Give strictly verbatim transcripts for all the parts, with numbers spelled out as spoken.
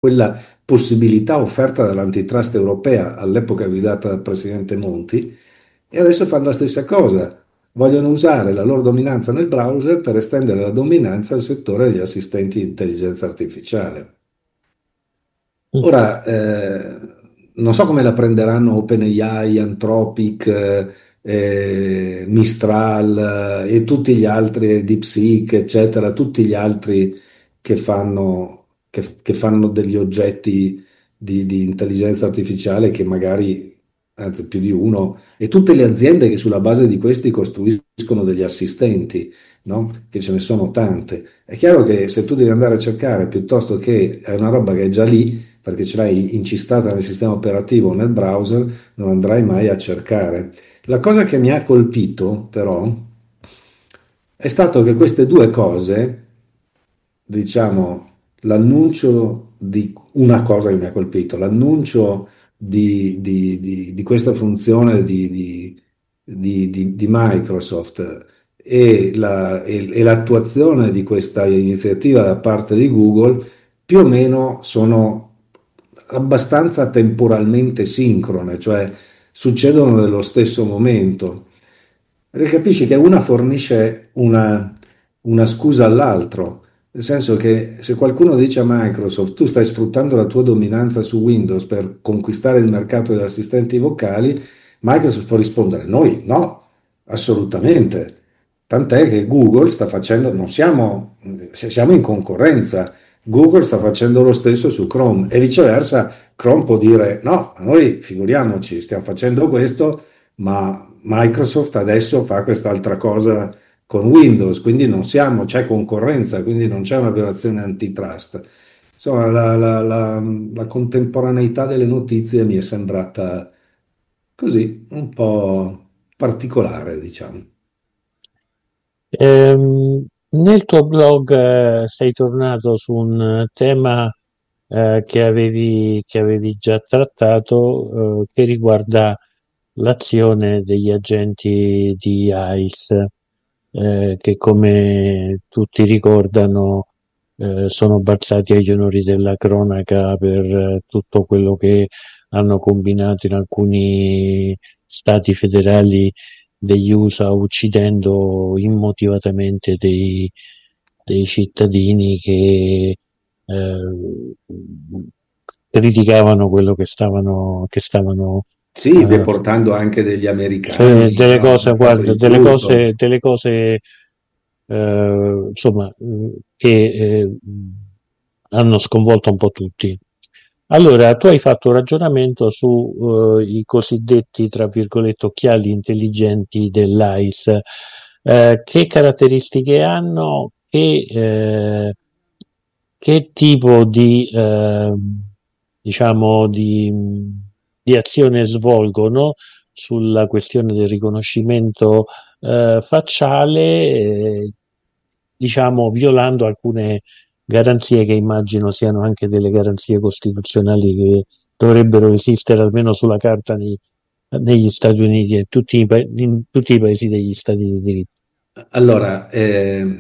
quella possibilità offerta dall'antitrust europea all'epoca guidata dal presidente Monti, e adesso fanno la stessa cosa. Vogliono usare la loro dominanza nel browser per estendere la dominanza al settore degli assistenti di intelligenza artificiale. Mm. Ora, eh, non so come la prenderanno OpenAI, Anthropic, eh, eh, Mistral, eh, e tutti gli altri, DeepSeek, eccetera, tutti gli altri che fanno, che, che fanno degli oggetti di, di intelligenza artificiale che magari, anzi più di uno, e tutte le aziende che sulla base di questi costruiscono degli assistenti, no? Che ce ne sono tante. È chiaro che se tu devi andare a cercare piuttosto che è una roba che è già lì, perché ce l'hai incistata nel sistema operativo o nel browser, non andrai mai a cercare. La cosa che mi ha colpito, però, è stato che queste due cose, diciamo, l'annuncio di una cosa che mi ha colpito, l'annuncio di, di- di- di questa funzione di, di- di- di- di Microsoft e la- e- e l'attuazione di questa iniziativa da parte di Google più o meno sono abbastanza temporalmente sincrone, cioè succedono nello stesso momento. Perché capisci che una fornisce una, una scusa all'altro, nel senso che se qualcuno dice a Microsoft tu stai sfruttando la tua dominanza su Windows per conquistare il mercato degli assistenti vocali, Microsoft può rispondere noi no, assolutamente. Tant'è che Google sta facendo, non siamo, se siamo in concorrenza, Google sta facendo lo stesso su Chrome e viceversa Chrome può dire no, a noi figuriamoci, stiamo facendo questo, ma Microsoft adesso fa quest'altra cosa con Windows, quindi non siamo, c'è concorrenza, quindi non c'è una violazione antitrust. Insomma, la, la- la- la contemporaneità delle notizie mi è sembrata così, un po' particolare, diciamo. Ehm, nel tuo blog eh, sei tornato su un eh, tema eh, che avevi, che avevi già trattato, eh, che riguarda l'azione degli agenti di ICE, eh, che come tutti ricordano eh, sono balzati agli onori della cronaca per eh, tutto quello che hanno combinato in alcuni stati federali degli U S A, uccidendo immotivatamente dei, dei cittadini che eh, criticavano quello che stavano, che stavano Sì, eh, deportando anche degli cioè, americani, delle no? cose, Hanno fatto guarda, di delle tutto. cose, delle cose eh, insomma, mh, che eh, hanno sconvolto un po' tutti. Allora, tu hai fatto un ragionamento su eh, i cosiddetti, tra virgolette, occhiali intelligenti dell'AIS. Eh, che caratteristiche hanno? Che, eh, che tipo di, eh, diciamo, di, di azione svolgono sulla questione del riconoscimento eh, facciale, eh, diciamo, violando alcune garanzie che immagino siano anche delle garanzie costituzionali che dovrebbero esistere almeno sulla carta nei- negli Stati Uniti e tutti i pa- in tutti i paesi degli Stati di diritto. Allora, eh,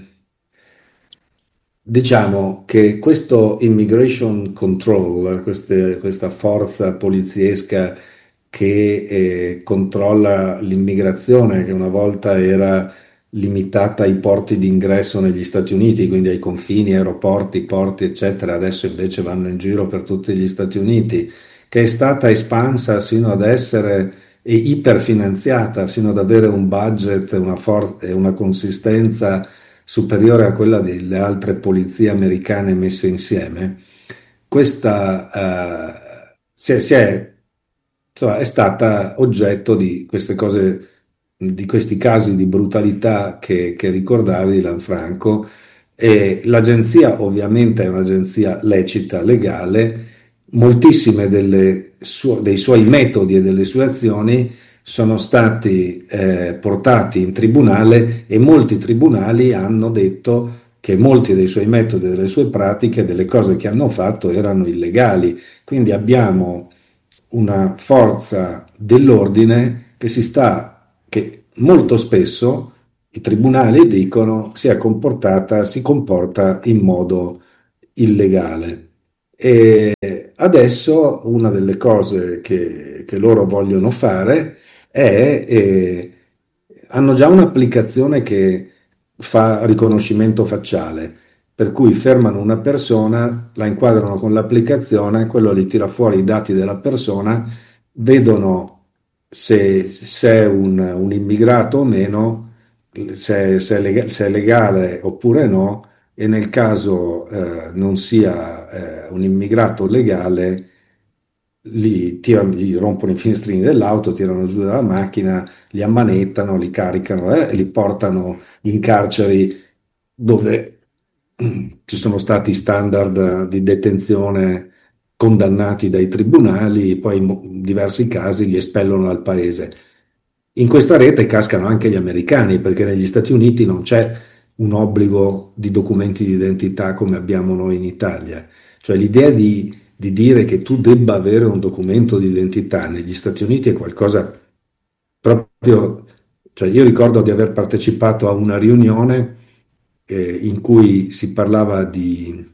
diciamo che questo immigration control, queste- questa forza poliziesca che eh, controlla l'immigrazione, che una volta era limitata ai porti d'ingresso negli Stati Uniti, quindi ai confini, aeroporti, porti, eccetera, adesso invece vanno in giro per tutti gli Stati Uniti, che è stata espansa sino ad essere e iperfinanziata, sino ad avere un budget, una for- e una consistenza superiore a quella delle altre polizie americane messe insieme, questa eh, si è, si è- insomma, è stata oggetto di queste cose, di questi casi di brutalità che, che ricordavi, Lanfranco, e l'agenzia ovviamente è un'agenzia lecita, legale, moltissime delle su- dei suoi metodi e delle sue azioni sono stati eh, portati in tribunale e molti tribunali hanno detto che molti dei suoi metodi, delle sue pratiche, delle cose che hanno fatto erano illegali. Quindi abbiamo una forza dell'ordine che si sta, che molto spesso i tribunali dicono si è comportata, si comporta in modo illegale. E adesso una delle cose che, che loro vogliono fare è, eh, hanno già un'applicazione che fa riconoscimento facciale, per cui fermano una persona, la inquadrano con l'applicazione, quello gli tira fuori i dati della persona, vedono se, se è un, un immigrato o meno, se, se è lega- se è legale oppure no, e nel caso eh, non sia eh, un immigrato legale, li, tirano, gli rompono i finestrini dell'auto, tirano giù dalla macchina, li ammanettano, li caricano eh, e li portano in carceri dove mm, ci sono stati standard di detenzione condannati dai tribunali, poi in mo- in diversi casi li espellono dal paese. In questa rete cascano anche gli americani, perché negli Stati Uniti non c'è un obbligo di documenti di identità come abbiamo noi in Italia. Cioè l'idea di, di dire che tu debba avere un documento di identità negli Stati Uniti è qualcosa proprio... Cioè io ricordo di aver partecipato a una riunione eh, in cui si parlava di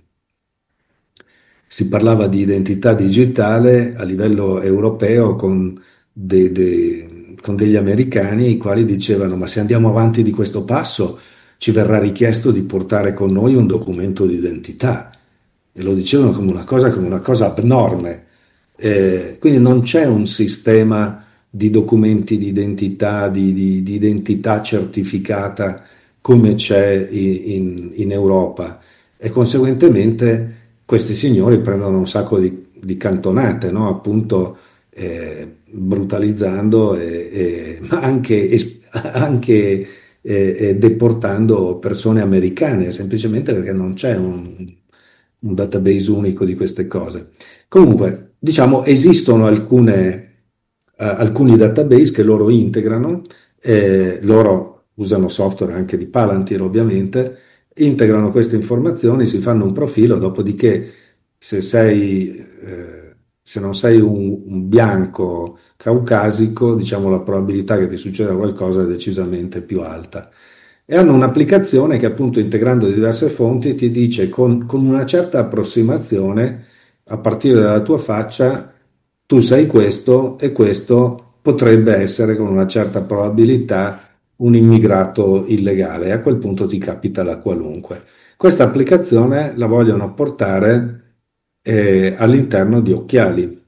si parlava di identità digitale a livello europeo con, de- de- con degli americani i quali dicevano: ma se andiamo avanti di questo passo ci verrà richiesto di portare con noi un documento di identità. E lo dicevano come una cosa, come una cosa abnorme. Eh, quindi non c'è un sistema di documenti di identità, di, di- di identità certificata come c'è i- in in Europa e conseguentemente questi signori prendono un sacco di, di cantonate, no? Appunto eh, brutalizzando e, e- ma anche, es- anche eh, eh, deportando persone americane, semplicemente perché non c'è un, un database unico di queste cose. Comunque, diciamo, esistono alcune, eh, alcuni database che loro integrano, eh, loro usano software anche di Palantir ovviamente, integrano queste informazioni, si fanno un profilo, dopodiché se sei, eh, se non sei un, un bianco caucasico, diciamo la probabilità che ti succeda qualcosa è decisamente più alta. E hanno un'applicazione che appunto integrando diverse fonti ti dice con, con una certa approssimazione, a partire dalla tua faccia, tu sei questo e questo potrebbe essere con una certa probabilità un immigrato illegale. E a quel punto ti capita la qualunque. Questa applicazione la vogliono portare eh, all'interno di occhiali.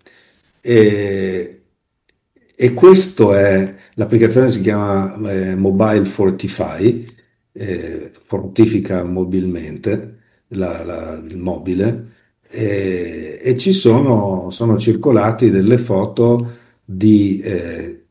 E, e questo è, l'applicazione si chiama eh, Mobile Fortify, eh, fortifica mobilmente la- la- il mobile, e, e ci sono, sono circolati delle foto di eh,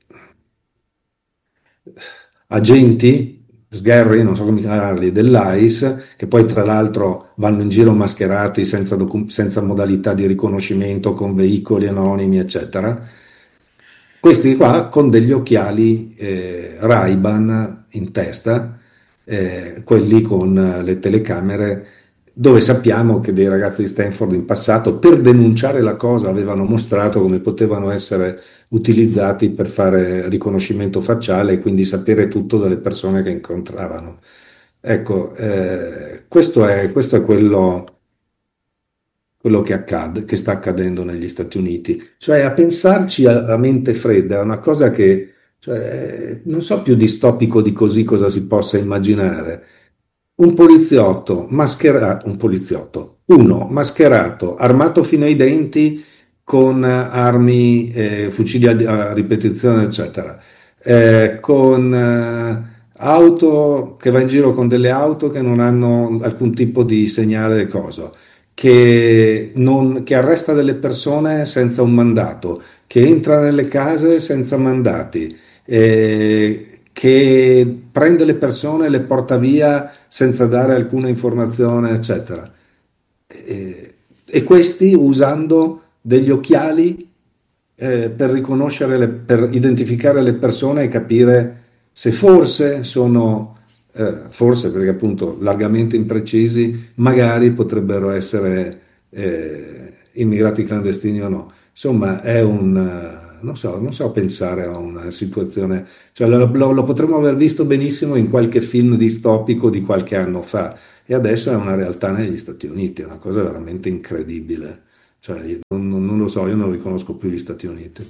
agenti, sgherri, non so come chiamarli, dell'A I S, che poi tra l'altro vanno in giro mascherati senza, docu- senza modalità di riconoscimento, con veicoli anonimi, eccetera. Questi qua con degli occhiali eh, Ray-Ban in testa, eh, quelli con le telecamere, dove sappiamo che dei ragazzi di Stanford in passato, per denunciare la cosa, avevano mostrato come potevano essere utilizzati per fare riconoscimento facciale e quindi sapere tutto delle persone che incontravano. Ecco, eh, questo è, questo è quello, quello che accade, che sta accadendo negli Stati Uniti. Cioè, a pensarci a, a mente fredda, è una cosa che, cioè, non so più distopico di così cosa si possa immaginare. Un poliziotto mascherato, un poliziotto, uno mascherato, armato fino ai denti con armi, eh, fucili a, a ripetizione, eccetera, eh, con eh, auto che va in giro con delle auto che non hanno alcun tipo di segnale coso, che, non- che arresta delle persone senza un mandato, che entra nelle case senza mandati, eh, che prende le persone e le porta via senza dare alcuna informazione, eccetera. E, e questi usando degli occhiali eh, per riconoscere, le- per identificare le persone e capire se forse sono, eh, forse perché appunto largamente imprecisi, magari potrebbero essere eh, immigrati clandestini o no. Insomma, è un, eh, non so, non so pensare a una situazione, cioè lo, lo- lo potremmo aver visto benissimo in qualche film distopico di qualche anno fa e adesso è una realtà negli Stati Uniti, è una cosa veramente incredibile. Cioè, io non, non- non lo so, io non riconosco più gli Stati Uniti.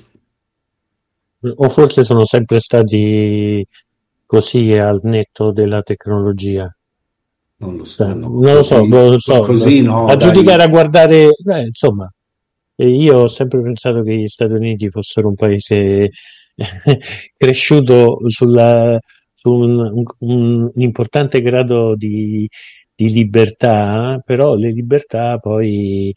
O forse sono sempre stati così al netto della tecnologia. Non lo so, Cioè, ma no, non lo so, così, non lo so, così no, a giudicare, dai. a guardare, eh, insomma, e io ho sempre pensato che gli Stati Uniti fossero un paese cresciuto sulla- su un, un- un importante grado di, di libertà, però le libertà poi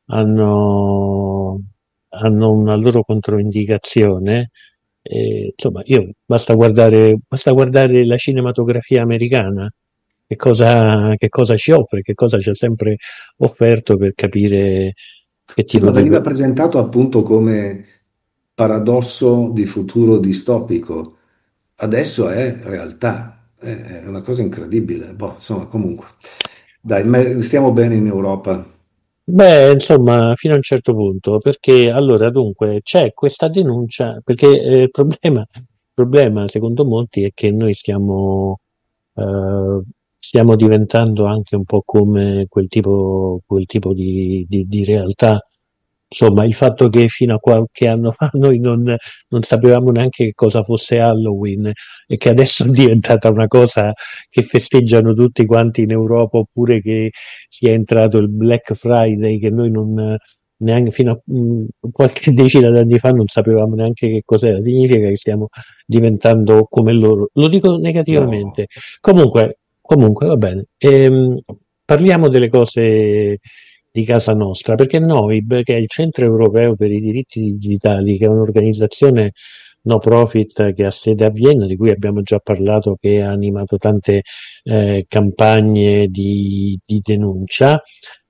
hanno, hanno una loro controindicazione. E, insomma, io basta guardare, basta guardare la cinematografia americana, che cosa, che cosa ci offre, che cosa ci ha sempre offerto per capire che Sì, tipo ma di... veniva presentato appunto come paradosso di futuro distopico. Adesso è realtà, è è una cosa incredibile. Boh, insomma, comunque, dai, me- stiamo bene in Europa. Beh, insomma, fino a un certo punto, perché allora dunque c'è questa denuncia, perché eh, il problema, il problema secondo molti è che noi stiamo, eh, stiamo diventando anche un po' come quel tipo, quel tipo di, di- di realtà. Insomma, il fatto che fino a qualche anno fa noi non, non sapevamo neanche che cosa fosse Halloween e che adesso è diventata una cosa che festeggiano tutti quanti in Europa, oppure che sia entrato il Black Friday, che noi non, neanche fino a mh, qualche decina d'anni fa non sapevamo neanche che cos'era. Significa che stiamo diventando come loro. Lo dico No. negativamente. Comunque, comunque va bene. Ehm, parliamo delle cose di casa nostra, perché NOIB, che è il Centro Europeo per i Diritti Digitali, che è un'organizzazione no profit che ha sede a Vienna, di cui abbiamo già parlato, che ha animato tante eh, campagne di, di denuncia,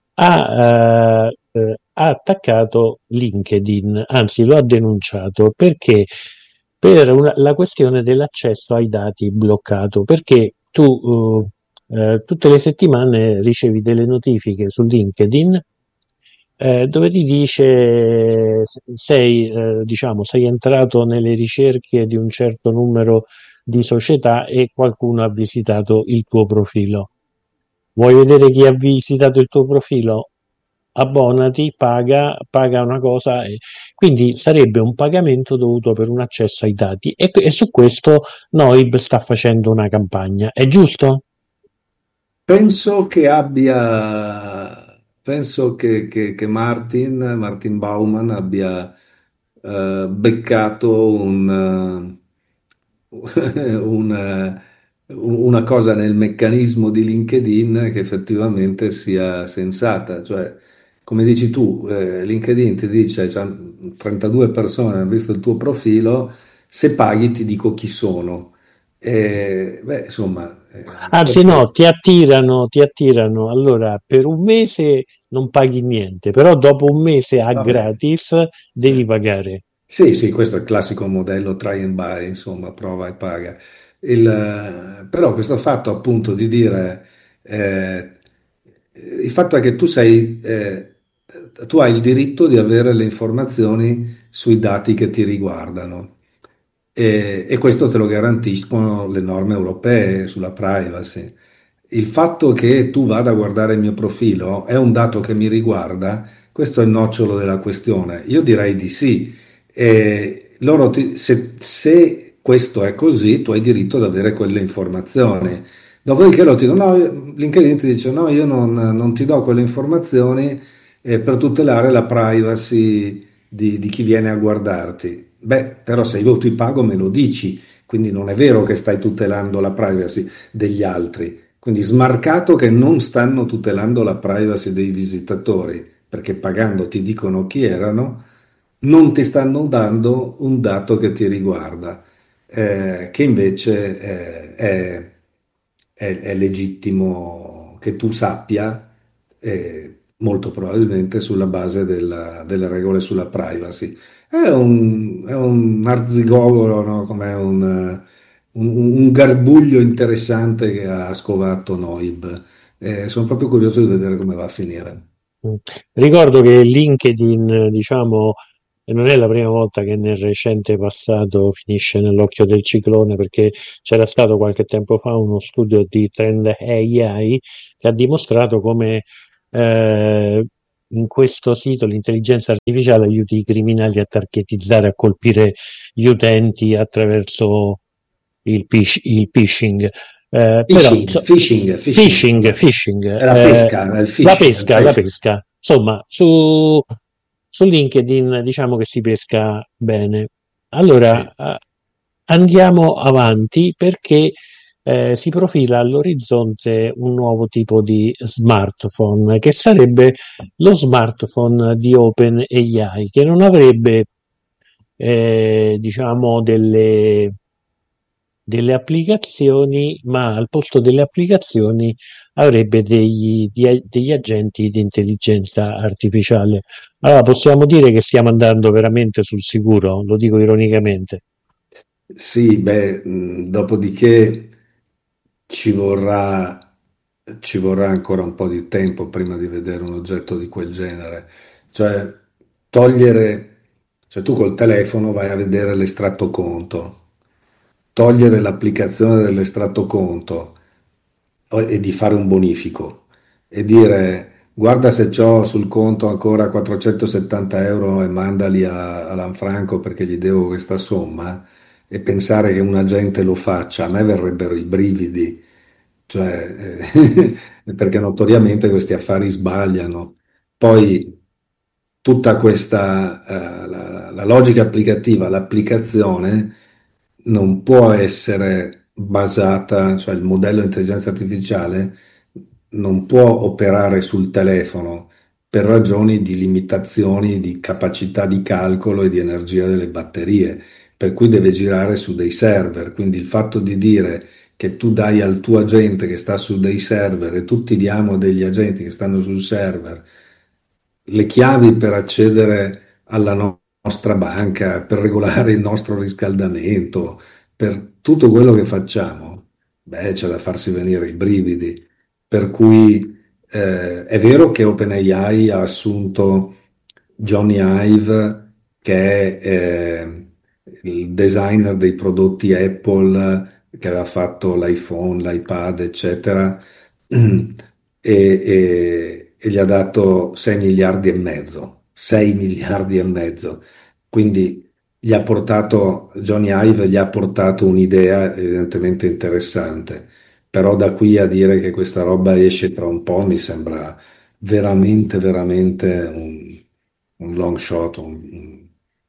ha, eh, eh, ha attaccato LinkedIn, anzi lo ha denunciato perché per una- la questione dell'accesso ai dati bloccato, perché tu eh, eh, tutte le settimane ricevi delle notifiche su LinkedIn eh, dove ti dice sei, eh, diciamo, sei entrato nelle ricerche di un certo numero di società e qualcuno ha visitato il tuo profilo. Vuoi vedere chi ha visitato il tuo profilo? Abbonati, paga, paga una cosa, e quindi sarebbe un pagamento dovuto per un accesso ai dati e, e su questo Noib sta facendo una campagna, è giusto? Penso che abbia, penso che, che- che Martin, Martin Baumann abbia eh, beccato un, eh, un, eh, una cosa nel meccanismo di LinkedIn che effettivamente sia sensata. Cioè, come dici tu, eh, LinkedIn ti dice, c'ha trentadue persone hanno visto il tuo profilo, se paghi ti dico chi sono. Eh, beh, insomma, eh, Anzi perché? no, ti attirano, ti attirano. Allora, per un mese non paghi niente, però dopo un mese a Vabbè, gratis sì. devi pagare. Sì, sì, questo è il classico modello try and buy, insomma, prova e paga. Il, eh, però questo fatto appunto di dire, eh, il fatto è che tu sei, eh, tu hai il diritto di avere le informazioni sui dati che ti riguardano e, e questo te lo garantiscono le norme europee sulla privacy. Il fatto che tu vada a guardare il mio profilo è un dato che mi riguarda, questo è il nocciolo della questione. Io direi di sì. E loro ti- se, se questo è così, tu hai diritto ad avere quelle informazioni. Dopodiché loro ti dicono, no, LinkedIn ti dice no, io non, non ti do quelle informazioni eh, per tutelare la privacy di, di chi viene a guardarti. Beh, però se io ti pago me lo dici, quindi non è vero che stai tutelando la privacy degli altri. Quindi smarcato che non stanno tutelando la privacy dei visitatori, perché pagando ti dicono chi erano, non ti stanno dando un dato che ti riguarda, eh, che invece eh, è, è- è legittimo che tu sappia, eh, molto probabilmente sulla base della- delle regole sulla privacy. È un, è un arzigogolo, no? Come un, un, un garbuglio interessante che ha scovato Noib. Eh, sono proprio curioso di vedere come va a finire. Mm. Ricordo che LinkedIn, eh, diciamo, e non è la prima volta che nel recente passato finisce nell'occhio del ciclone, perché c'era stato qualche tempo fa uno studio di Trend A I che ha dimostrato come eh, in questo sito l'intelligenza artificiale aiuti i criminali a targetizzare, a colpire gli utenti attraverso il, phish- il phishing. Eh, però, Phishing, inso- phishing, phishing, phishing, phishing, è la eh, pesca, è il la fish, è il pesca, la pesce. pesca. Insomma, su, su LinkedIn diciamo che si pesca bene. Allora, Sì. eh, andiamo avanti perché eh, si profila all'orizzonte un nuovo tipo di smartphone, che sarebbe lo smartphone di OpenAI, che non avrebbe, eh, diciamo, delle, delle applicazioni, ma al posto delle applicazioni avrebbe degli, di- degli agenti di intelligenza artificiale. Allora, possiamo dire che stiamo andando veramente sul sicuro, lo dico ironicamente. Sì, beh, mh, dopodiché ci vorrà, ci vorrà ancora un po' di tempo prima di vedere un oggetto di quel genere. Cioè, togliere, cioè tu col telefono vai a vedere l'estratto conto, togliere l'applicazione dell'estratto conto o- e di fare un bonifico e dire guarda se c'ho sul conto ancora quattrocentosettanta euro e mandali a, a Lanfranco perché gli devo questa somma e pensare che un agente lo faccia, a me verrebbero i brividi, cioè, eh, perché notoriamente questi affari sbagliano. Poi tutta questa, eh, la, la logica applicativa, l'applicazione non può essere basata, cioè il modello di intelligenza artificiale non può operare sul telefono per ragioni di limitazioni di capacità di calcolo e di energia delle batterie, per cui deve girare su dei server. Quindi il fatto di dire che tu dai al tuo agente che sta su dei server e tutti diamo a degli agenti che stanno sul server le chiavi per accedere alla no- nostra banca, per regolare il nostro riscaldamento, per tutto quello che facciamo, beh, c'è da farsi venire i brividi. Per cui eh, è vero che OpenAI ha assunto Johnny Ive, che è eh, il designer dei prodotti Apple, che aveva fatto l'iPhone, l'iPad, eccetera, e, e- e gli ha dato sei miliardi e mezzo, sei miliardi e mezzo. Quindi gli ha portato, Johnny Ive gli ha portato un'idea evidentemente interessante, però da qui a dire che questa roba esce tra un po' mi sembra veramente, veramente un, un long shot, un-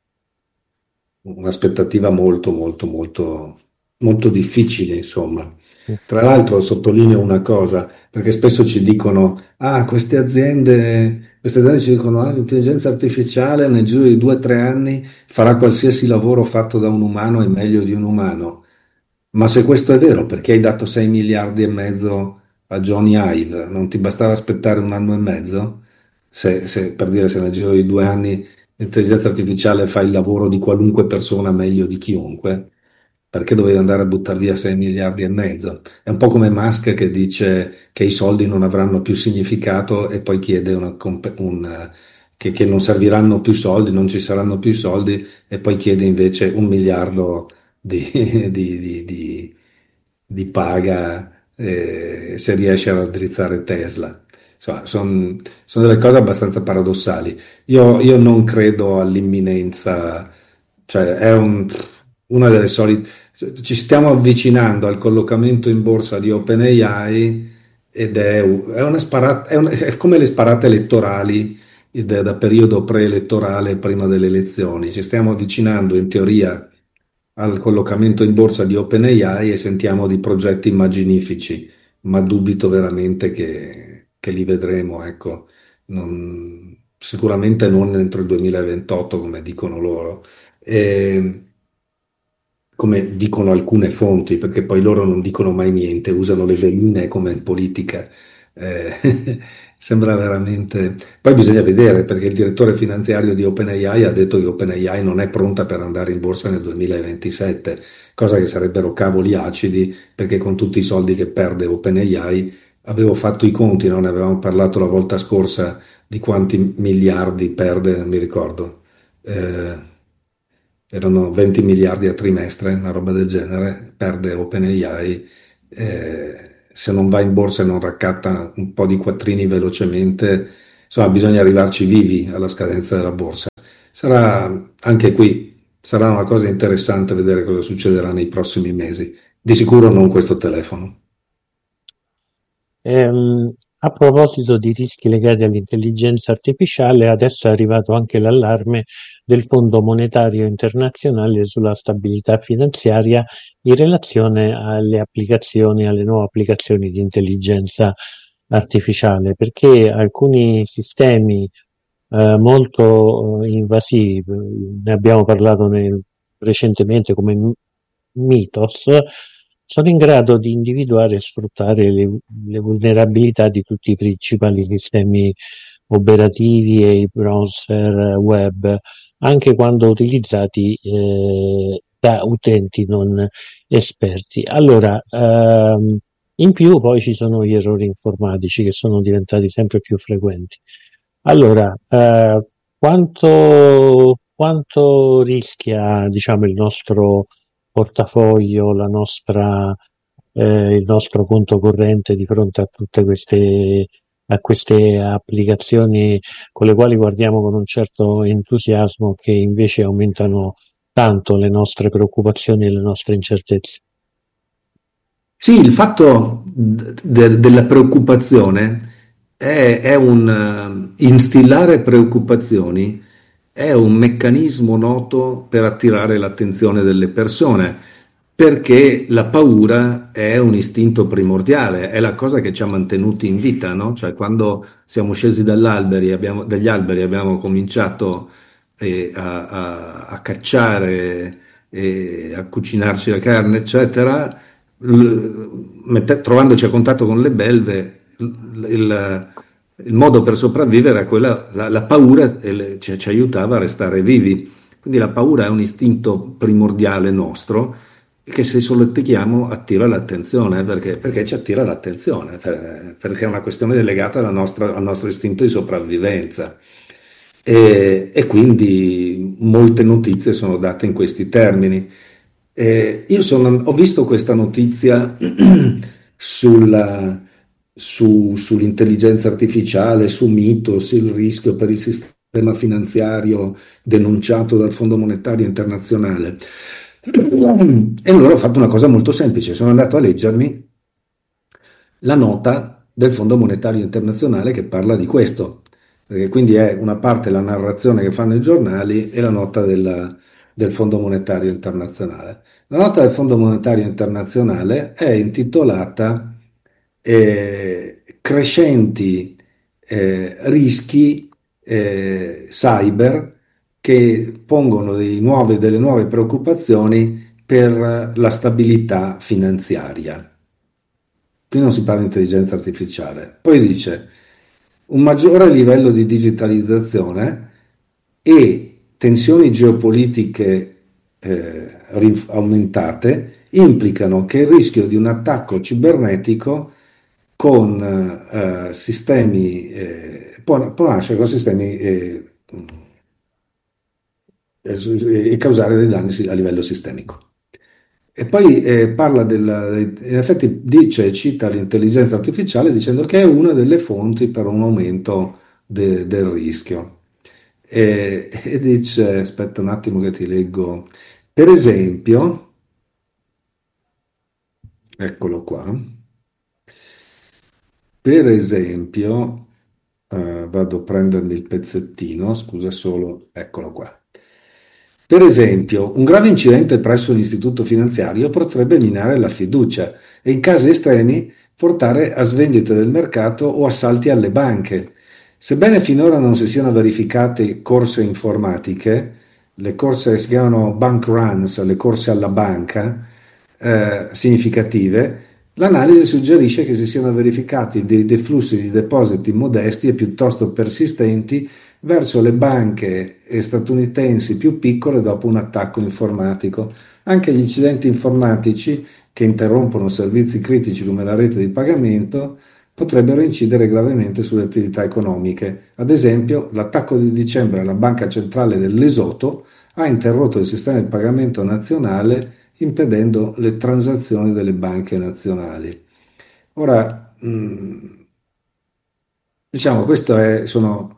un'aspettativa molto, molto, molto, molto difficile, insomma. Tra l'altro sottolineo una cosa, perché spesso ci dicono, ah, queste aziende, queste aziende ci dicono, ah, l'intelligenza artificiale nel giro di due o tre anni farà qualsiasi lavoro fatto da un umano e meglio di un umano. Ma se questo è vero, perché hai dato sei miliardi e mezzo a Johnny Ive? Non ti bastava aspettare un anno e mezzo? Se, se- per dire se nel giro di due anni l'intelligenza artificiale fa il lavoro di qualunque persona meglio di chiunque, perché dovevi andare a buttare via sei miliardi e mezzo? È un po' come Musk che dice che i soldi non avranno più significato e poi chiede una comp- un, che, che non serviranno più soldi, non ci saranno più soldi e poi chiede invece un miliardo di, di- di- di- di paga eh, se riesce a raddrizzare Tesla. Insomma, sono delle cose abbastanza paradossali. Io, io non credo all'imminenza, cioè è un- una delle solite. Ci stiamo avvicinando al collocamento in borsa di OpenAI ed è, è una sparata, è, un- è come le sparate elettorali da, da periodo preelettorale prima delle elezioni. Ci stiamo avvicinando in teoria al collocamento in borsa di OpenAI e sentiamo di progetti immaginifici, ma dubito veramente che, che li vedremo, ecco. Non- sicuramente non entro il duemilaventotto, come dicono loro. E, come dicono alcune fonti, perché poi loro non dicono mai niente, usano le veline come in politica. Eh, sembra veramente. Poi bisogna vedere, perché il direttore finanziario di OpenAI ha detto che OpenAI non è pronta per andare in borsa nel duemilaventisette, cosa che sarebbero cavoli acidi, perché con tutti i soldi che perde OpenAI, avevo fatto i conti, non ne avevamo parlato la volta scorsa di quanti miliardi perde, non mi ricordo. Eh, erano venti miliardi a trimestre, una roba del genere, perde OpenAI, eh, se non va in borsa e non raccatta un po' di quattrini velocemente, insomma bisogna arrivarci vivi alla scadenza della borsa. Sarà anche qui, sarà una cosa interessante vedere cosa succederà nei prossimi mesi. Di sicuro non questo telefono. Ehm, a proposito di rischi legati all'intelligenza artificiale, adesso è arrivato anche l'allarme del Fondo Monetario Internazionale sulla stabilità finanziaria in relazione alle applicazioni, alle nuove applicazioni di intelligenza artificiale, perché alcuni sistemi eh, molto eh, invasivi, ne abbiamo parlato nel- recentemente come M- Mythos, sono in grado di individuare e sfruttare le, le vulnerabilità di tutti i principali sistemi operativi e i browser web, anche quando utilizzati eh, da utenti non esperti. Allora, ehm, in più poi ci sono gli errori informatici che sono diventati sempre più frequenti. Allora, eh, quanto, quanto rischia, diciamo, il nostro portafoglio, la nostra, eh, il nostro conto corrente di fronte a tutte queste, a queste applicazioni con le quali guardiamo con un certo entusiasmo che invece aumentano tanto le nostre preoccupazioni e le nostre incertezze? Sì, il fatto de- della preoccupazione è, è un eh, instillare preoccupazioni, è un meccanismo noto per attirare l'attenzione delle persone, perché la paura è un istinto primordiale, è la cosa che ci ha mantenuti in vita, no? Cioè, quando siamo scesi dall'alberi, abbiamo- dagli alberi, abbiamo cominciato eh, a, a- a cacciare e a cucinarci la carne, eccetera, l- mette- trovandoci a contatto con le belve, il, il- il modo per sopravvivere era quella, la, la paura e le- ci, ci aiutava a restare vivi. Quindi la paura è un istinto primordiale nostro che se solletichiamo attira l'attenzione, perché, perché ci attira l'attenzione, per- perché è una questione legata alla nostra- al nostro istinto di sopravvivenza. E, e quindi molte notizie sono date in questi termini. Eh, io sono- ho visto questa notizia sulla- su- sull'intelligenza artificiale, su Mitos, il rischio per il sistema finanziario denunciato dal Fondo Monetario Internazionale. E allora ho fatto una cosa molto semplice, sono andato a leggermi la nota del Fondo Monetario Internazionale che parla di questo, perché quindi è una parte la narrazione che fanno i giornali e la nota della- del Fondo Monetario Internazionale. La nota del Fondo Monetario Internazionale è intitolata eh, Crescenti eh, rischi eh, cyber che pongono dei nuove- delle nuove preoccupazioni per la stabilità finanziaria. Qui non si parla di intelligenza artificiale. Poi dice un maggiore livello di digitalizzazione e tensioni geopolitiche eh, rinf- aumentate implicano che il rischio di un attacco cibernetico con eh, sistemi eh, può, può nascere con sistemi eh, e causare dei danni a livello sistemico. E poi eh, parla del, in effetti dice, e cita l'intelligenza artificiale dicendo che è una delle fonti per un aumento de- del rischio. E, e dice, aspetta un attimo che ti leggo, per esempio, eccolo qua, per esempio, eh, vado a prendermi il pezzettino, scusa solo, eccolo qua. Per esempio, un grave incidente presso un istituto finanziario potrebbe minare la fiducia e in casi estremi portare a svendite del mercato o assalti alle banche. Sebbene finora non si siano verificate corse informatiche, le corse si chiamano bank runs, le corse alla banca, eh, significative, l'analisi suggerisce che si siano verificati dei deflussi di depositi modesti e piuttosto persistenti verso le banche statunitensi più piccole dopo un attacco informatico. Anche gli incidenti informatici che interrompono servizi critici come la rete di pagamento potrebbero incidere gravemente sulle attività economiche. Ad esempio, l'attacco di dicembre alla Banca Centrale del Lesotho ha interrotto il sistema di pagamento nazionale impedendo le transazioni delle banche nazionali. Ora, mh, diciamo, questo è, sono,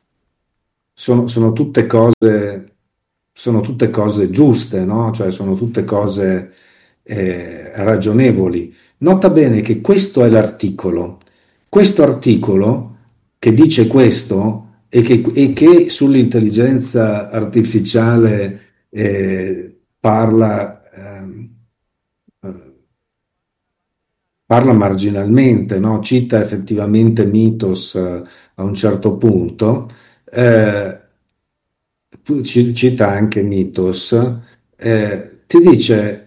sono, sono tutte cose, sono tutte cose giuste, no? Cioè sono tutte cose eh, ragionevoli. Nota bene che questo è l'articolo. Questo articolo che dice questo e che, e che sull'intelligenza artificiale eh, parla, ehm, eh, parla marginalmente, no? Cita effettivamente mitos eh, a un certo punto. eh, ci- Cita anche Mitos, eh, ti dice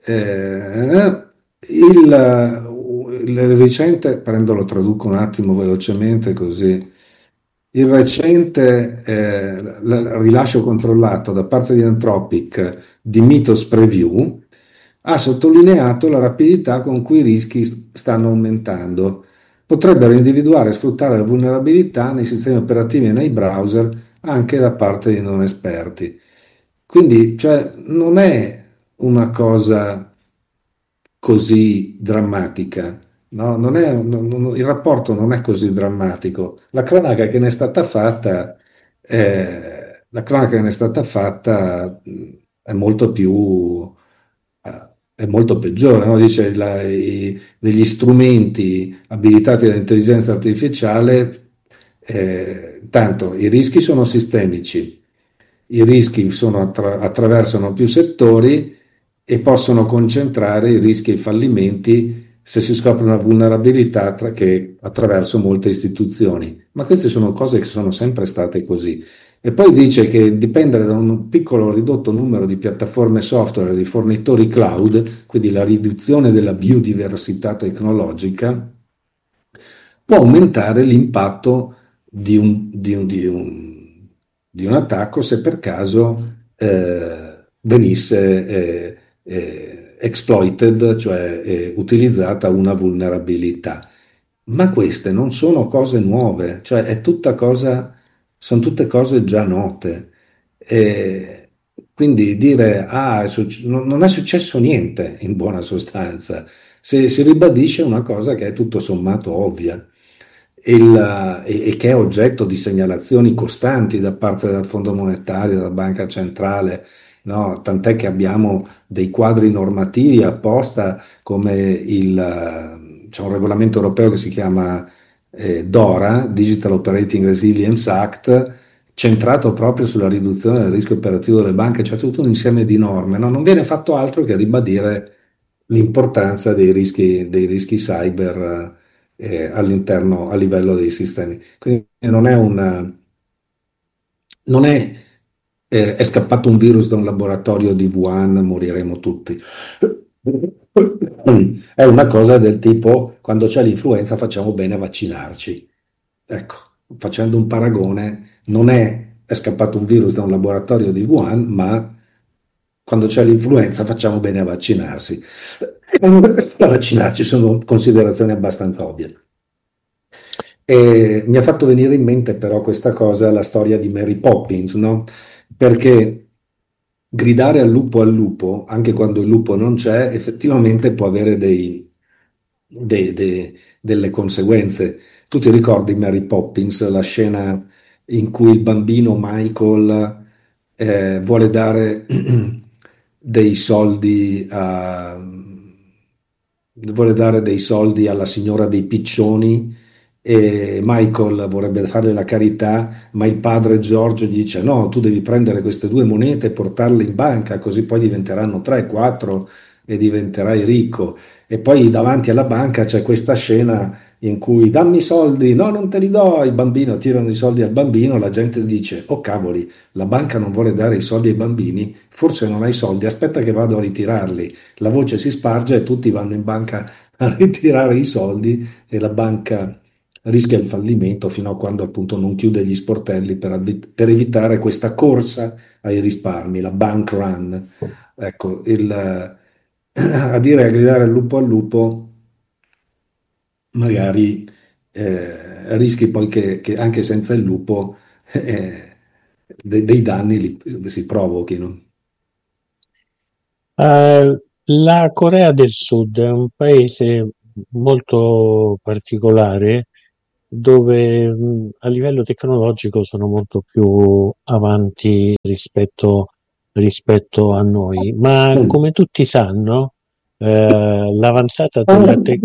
eh, il, il recente, prendo, lo traduco un attimo velocemente così, il recente eh, l- l- rilascio controllato da parte di Anthropic di Mythos Preview ha sottolineato la rapidità con cui i rischi st- stanno aumentando. Potrebbero individuare e sfruttare le vulnerabilità nei sistemi operativi e nei browser anche da parte di non esperti. Quindi, cioè, non è una cosa così drammatica, no? Non è- non- non- il rapporto non è così drammatico. La cronaca che ne è stata fatta, eh, la cronaca che ne è stata fatta mh, è molto più, eh, è molto peggiore, no? Dice la- i- degli strumenti abilitati dall'intelligenza artificiale, eh, tanto i rischi sono sistemici, i rischi sono attra- attraversano più settori e possono concentrare i rischi e i fallimenti se si scopre una vulnerabilità tra- che attraverso molte istituzioni. Ma queste sono cose che sono sempre state così. E poi dice che dipendere da un piccolo ridotto numero di piattaforme software e di fornitori cloud, quindi la riduzione della biodiversità tecnologica, può aumentare l'impatto di un, di un- di un- di un attacco se per caso eh, venisse eh, eh, exploited, cioè eh, utilizzata una vulnerabilità. Ma queste non sono cose nuove, cioè è tutta cosa, sono tutte cose già note. E quindi dire, ah, è suc- non non è successo niente in buona sostanza, si, si ribadisce una cosa che è tutto sommato ovvia il- e, e che è oggetto di segnalazioni costanti da parte del Fondo Monetario, della Banca Centrale, no? Tant'è che abbiamo dei quadri normativi apposta come il, eh, c'è un regolamento europeo che si chiama eh, DORA, Digital Operating Resilience Act, centrato proprio sulla riduzione del rischio operativo delle banche, c'è tutto un insieme di norme, no? Non viene fatto altro che ribadire l'importanza dei rischi, dei rischi cyber eh, all'interno, a livello dei sistemi. Quindi non è una, non è, eh, è scappato un virus da un laboratorio di Wuhan, moriremo tutti. È una cosa del tipo, quando c'è l'influenza facciamo bene a vaccinarci. Ecco, facendo un paragone, non è, è scappato un virus da un laboratorio di Wuhan, ma quando c'è l'influenza facciamo bene a vaccinarsi. A vaccinarci sono considerazioni abbastanza ovvie. E mi ha fatto venire in mente però questa cosa, la storia di Mary Poppins, no? Perché gridare al lupo al lupo, anche quando il lupo non c'è, effettivamente può avere dei, dei- dei- delle conseguenze. Tu ti ricordi Mary Poppins, la scena in cui il bambino Michael eh, vuole dare dei soldi a, vuole dare dei soldi alla signora dei piccioni e Michael vorrebbe fare la carità, ma il padre George gli dice: No, tu devi prendere queste due monete e portarle in banca, così poi diventeranno tre, quattro e diventerai ricco. E poi davanti alla banca c'è questa scena in cui dammi i soldi, no, non te li do. Il bambino tirano i soldi al bambino, la gente dice: Oh cavoli, la banca non vuole dare i soldi ai bambini, forse non hai soldi, aspetta che vado a ritirarli. La voce si sparge e tutti vanno in banca a ritirare i soldi e la banca rischia il fallimento fino a quando appunto non chiude gli sportelli per, avvi- per evitare questa corsa ai risparmi, la bank run. Ecco, il, a dire a gridare al lupo al lupo, magari eh, rischi poi che, che anche senza il lupo eh, de- dei danni li- si provochino. Eh, la Corea del Sud è un paese molto particolare dove mh, a livello tecnologico sono molto più avanti rispetto, rispetto a noi. Ma Mm. come tutti sanno, eh, l'avanzata della tecnologia...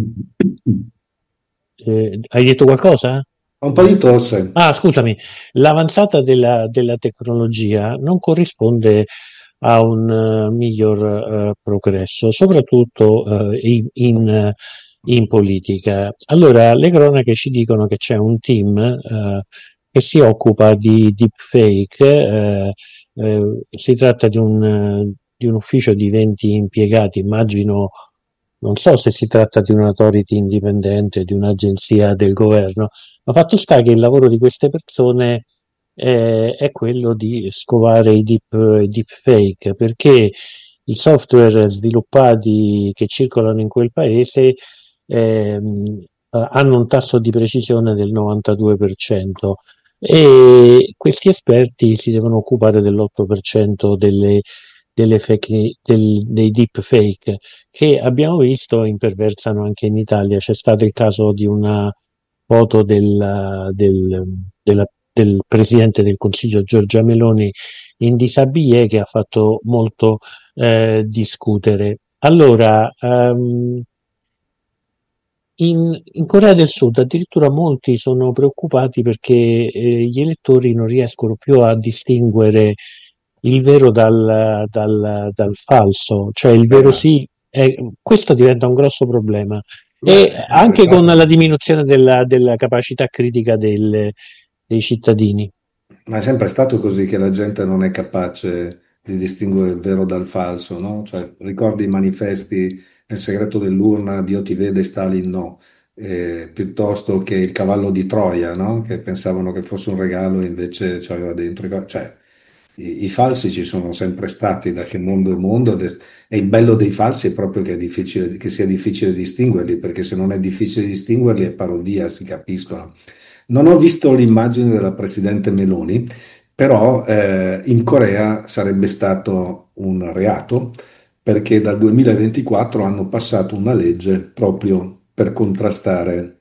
hai detto qualcosa? Ho un po' di tosse. Ah, scusami, l'avanzata della, della tecnologia non corrisponde a un eh, miglior eh, progresso, soprattutto eh, in, in, in politica. Allora, le cronache ci dicono che c'è un team eh, che si occupa di deepfake, eh, eh, si tratta di un, eh, di un ufficio di venti impiegati, immagino, non so se si tratta di un'autority indipendente, di un'agenzia del governo, ma fatto sta che il lavoro di queste persone eh, è quello di scovare i deep, i deepfake, perché i software sviluppati che circolano in quel paese ehm, eh, hanno un tasso di precisione del novantadue per cento e questi esperti si devono occupare dell'otto per cento delle, delle fake, del, dei deepfake che abbiamo visto imperversano anche in Italia. C'è stato il caso di una foto del, del, della, del Presidente del Consiglio Giorgia Meloni in disabillé che ha fatto molto eh, discutere. Allora, ehm, in, in Corea del Sud addirittura molti sono preoccupati perché eh, gli elettori non riescono più a distinguere il vero dal, dal- dal falso, cioè il Eh, vero ma, sì, è- questo diventa un grosso problema. ma E è sempre anche con la stato. diminuzione della, della capacità critica del- dei cittadini. Ma è sempre stato così che la gente non è capace di distinguere il vero dal falso, no? Cioè, ricordi i manifesti nel segreto dell'urna, Dio ti vede, Stalin no, Eh, piuttosto che il cavallo di Troia, no? Che pensavano che fosse un regalo e invece c'aveva dentro. i co- Cioè, i, i falsi ci sono sempre stati da che mondo è mondo ed è- e il bello dei falsi è proprio che, è difficile, che sia difficile distinguerli, perché se non è difficile distinguerli è parodia, si capiscono. Non ho visto l'immagine della presidente Meloni, però eh, in Corea sarebbe stato un reato perché dal duemilaventiquattro hanno passato una legge proprio per contrastare,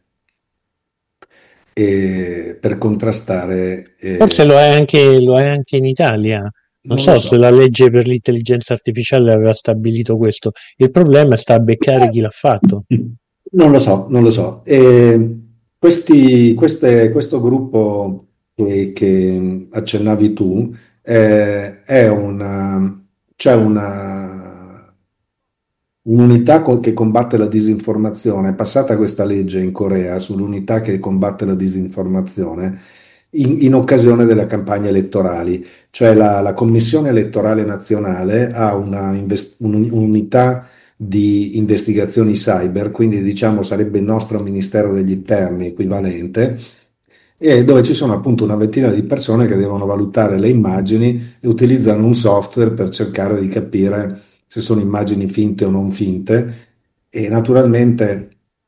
eh, per contrastare, Forse eh, lo è anche, lo è anche in Italia. Non non lo so se so. la legge per l'intelligenza artificiale aveva stabilito questo. Il problema sta a beccare chi l'ha fatto. Non lo so, non lo so. E questi- queste- questo gruppo che, che accennavi tu eh, è una, c'è una, un'unità co- che combatte la disinformazione. È passata questa legge in Corea sull'unità che combatte la disinformazione in, in occasione delle campagne elettorali. Cioè la, la Commissione elettorale nazionale ha una invest- un- un'unità di investigazioni cyber, quindi diciamo sarebbe il nostro Ministero degli Interni equivalente, e dove ci sono appunto una ventina di persone che devono valutare le immagini e utilizzano un software per cercare di capire se sono immagini finte o non finte. E naturalmente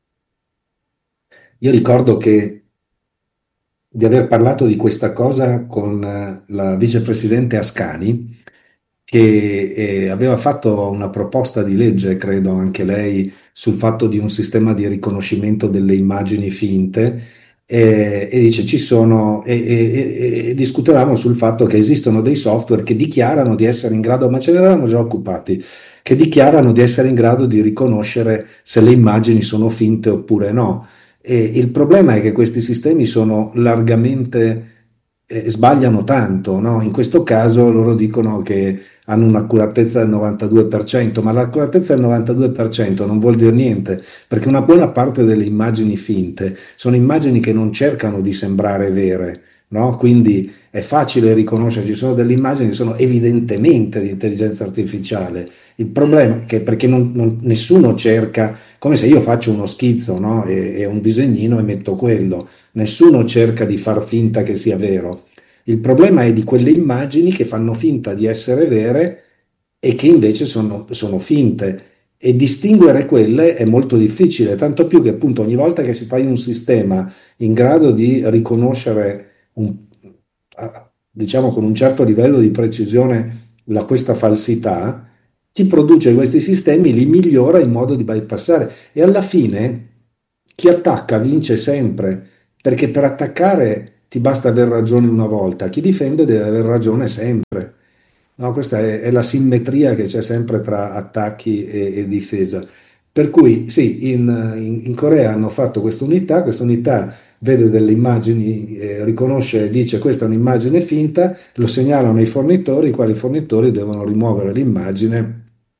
io ricordo che di aver parlato di questa cosa con eh, la vicepresidente Ascani, che eh, aveva fatto una proposta di legge, credo anche lei, sul fatto di un sistema di riconoscimento delle immagini finte. eh, e dice ci sono, e, e- e- e discutevamo sul fatto che esistono dei software che dichiarano di essere in grado, ma ce ne eravamo già occupati, che dichiarano di essere in grado di riconoscere se le immagini sono finte oppure no. E il problema è che questi sistemi sono largamente, eh, sbagliano tanto, no? In questo caso loro dicono che hanno un'accuratezza del novantadue per cento, ma l'accuratezza del novantadue per cento non vuol dire niente, perché una buona parte delle immagini finte sono immagini che non cercano di sembrare vere, no? Quindi è facile riconoscere, ci sono delle immagini che sono evidentemente di intelligenza artificiale. Il problema è che perché non- non- nessuno cerca, come se io faccio uno schizzo, no? E, e un disegnino e metto quello, nessuno cerca di far finta che sia vero. Il problema è di quelle immagini che fanno finta di essere vere e che invece sono, sono finte. E distinguere quelle è molto difficile, tanto più che appunto ogni volta che si fa in un sistema in grado di riconoscere, un- a- diciamo con un certo livello di precisione, la- questa falsità, chi produce questi sistemi li migliora in modo di bypassare. E alla fine chi attacca vince sempre. perché per attaccare ti basta aver ragione una volta, chi difende deve aver ragione sempre. No, questa è, è la simmetria che c'è sempre tra attacchi e, e difesa. Per cui sì, in, in- in Corea hanno fatto questa unità, questa unità vede delle immagini, eh, riconosce e dice questa è un'immagine finta, lo segnalano ai fornitori, i quali fornitori devono rimuovere l'immagine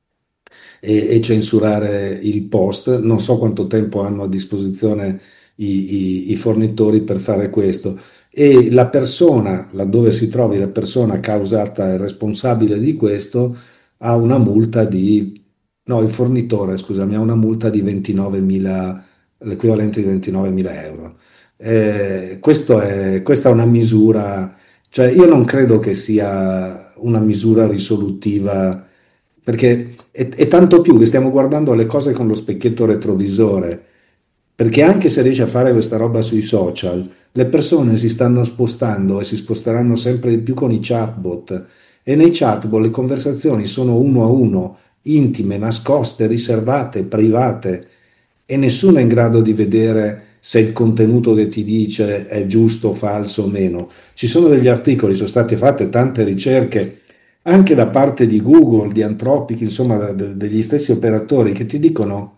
e, e censurare il post. Non so quanto tempo hanno a disposizione i, i- i fornitori per fare questo. E la persona, laddove si trovi la persona causata e responsabile di questo, ha una multa di, no, il fornitore, scusami, ha una multa di ventinovemila, l'equivalente di ventinovemila euro. Eh, questo è, questa è una misura, cioè io non credo che sia una misura risolutiva, perché è, è tanto più che stiamo guardando le cose con lo specchietto retrovisore, perché anche se riesci a fare questa roba sui social, le persone si stanno spostando e si sposteranno sempre di più con i chatbot, e nei chatbot le conversazioni sono uno a uno, intime, nascoste, riservate, private, e nessuno è in grado di vedere se il contenuto che ti dice è giusto, falso o meno. Ci sono degli articoli, sono state fatte tante ricerche anche da parte di Google, di Anthropic, insomma, da- da- degli stessi operatori che ti dicono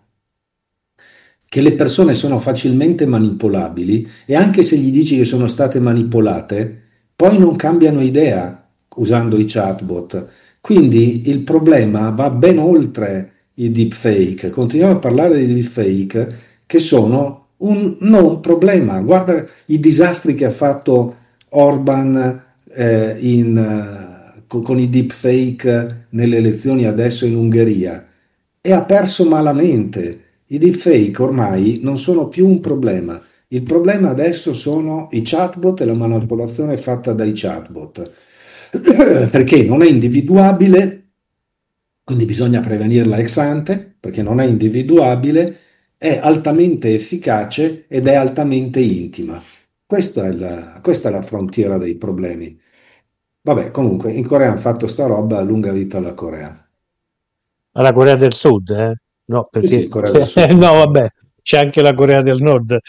che le persone sono facilmente manipolabili, e anche se gli dici che sono state manipolate, poi non cambiano idea usando i chatbot. Quindi il problema va ben oltre i deepfake. Continuiamo a parlare di deepfake che sono un non problema. Guarda i disastri che ha fatto Orban eh, in, eh, con, con i deepfake nelle elezioni adesso in Ungheria, e ha perso malamente. I deepfake ormai non sono più un problema. Il problema adesso sono i chatbot e la manipolazione fatta dai chatbot, perché non è individuabile, quindi bisogna prevenirla ex ante, perché non è individuabile, è altamente efficace ed è altamente intima. Questa è la, questa è la frontiera dei problemi. Vabbè, comunque, in Corea hanno fatto sta roba, lunga vita alla Corea. Alla Corea del Sud, eh? No, Sì, sì, perché Corea del no, Sud. vabbè, c'è anche la Corea del Nord.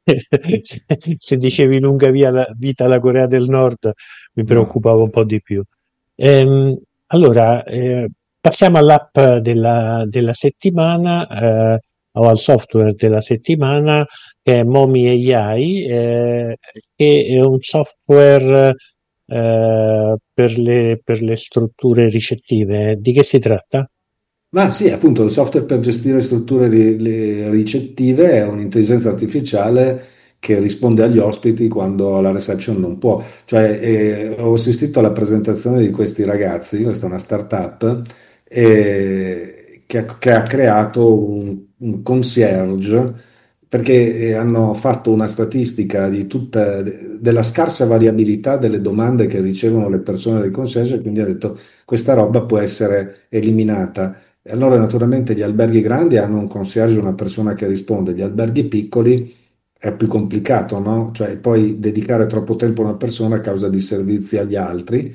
Se dicevi lunga via la vita alla Corea del Nord, mi No. preoccupavo un po' di più. Ehm, allora, eh, passiamo all'app della, della settimana, eh, o al software della settimana, che è Momi A I, eh, che è un software eh, per le, per le strutture ricettive. Di che si tratta? Ma sì, appunto, il software per gestire strutture ri- le ricettive è un'intelligenza artificiale che risponde agli ospiti quando la reception non può. Cioè, eh, ho assistito alla presentazione di questi ragazzi, questa è una startup, eh, che, ha che ha creato un, un concierge, perché eh, hanno fatto una statistica di tutta, de- della scarsa variabilità delle domande che ricevono le persone del concierge, e quindi ha detto questa roba può essere eliminata. E allora naturalmente gli alberghi grandi hanno un concierge, una persona che risponde, gli alberghi piccoli è più complicato, no? Cioè poi dedicare troppo tempo a una persona a causa di servizi agli altri,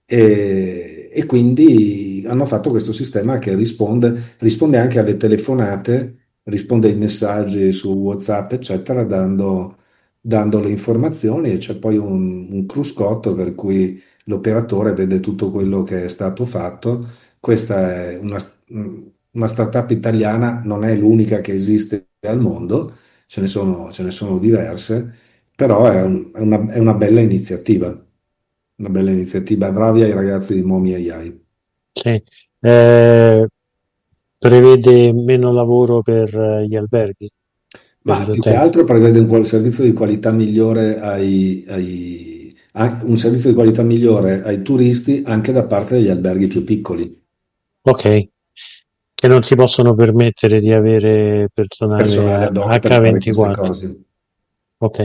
e, e quindi hanno fatto questo sistema che risponde, risponde anche alle telefonate, risponde ai messaggi su WhatsApp, eccetera, dando, dando le informazioni, e c'è poi un, un cruscotto per cui l'operatore vede tutto quello che è stato fatto. Questa è una, una startup italiana, non è l'unica che esiste al mondo, ce ne sono, ce ne sono diverse, però è, un- è una, è una bella iniziativa, una bella iniziativa. Bravi ai ragazzi di Momi A I. Sì. Eh, prevede meno lavoro per eh, gli alberghi, per Ma gli più che hotel. altro prevede un qual- servizio di qualità migliore ai, ai- a- un servizio di qualità migliore ai turisti anche da parte degli alberghi più piccoli, Ok, che non si possono permettere di avere personale personale a- ad hoc per fare queste acca ventiquattro. cose. Ok.